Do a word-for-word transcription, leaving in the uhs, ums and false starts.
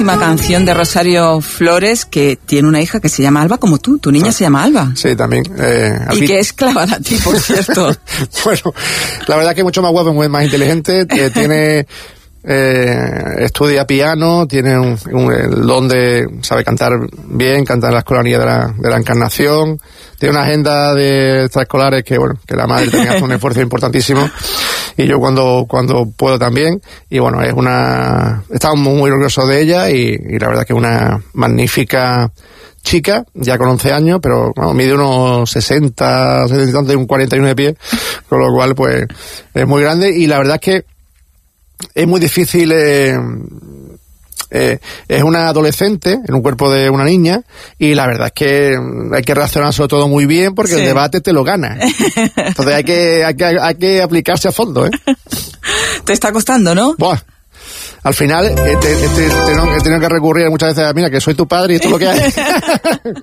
Una canción de Rosario Flores, que tiene una hija que se llama Alba, como tú. Tu niña ah, se llama Alba. Sí, también. Eh, y que es clavada a ti, por cierto. Bueno, la verdad que es mucho más guapo, muy más inteligente. Eh, tiene... Eh, estudia piano, tiene un, un, el don de sabe cantar bien, canta en la escolanía de la, de la Encarnación, tiene una agenda de extraescolares que bueno, que la madre también hace un esfuerzo importantísimo, y yo cuando cuando puedo también, y bueno, es una estamos muy, muy orgullosos de ella, y, y la verdad que es una magnífica chica, ya con once años, pero bueno, mide unos sesenta, setenta y tantos, y un cuarenta y uno de pie, con lo cual pues es muy grande, y la verdad es que es muy difícil, eh, eh, es una adolescente en un cuerpo de una niña, y la verdad es que hay que reaccionar sobre todo muy bien, porque sí, el debate te lo gana. Entonces hay que, hay que, hay que aplicarse a fondo, ¿eh? Te está costando, ¿no? Buah. Al final he, he, he, he tenido que recurrir muchas veces a, mira, que soy tu padre y esto es lo que hay.